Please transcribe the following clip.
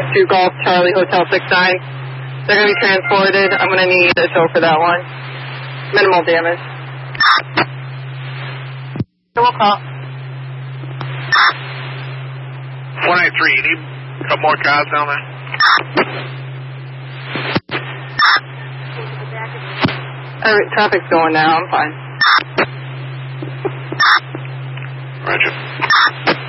2 Golf Charlie Hotel 69. They're going to be transported. I'm going to need a tow for that one. Minimal damage. So we'll call. 183, you need a couple more cars down there? Alright, traffic's going now. I'm fine. Roger.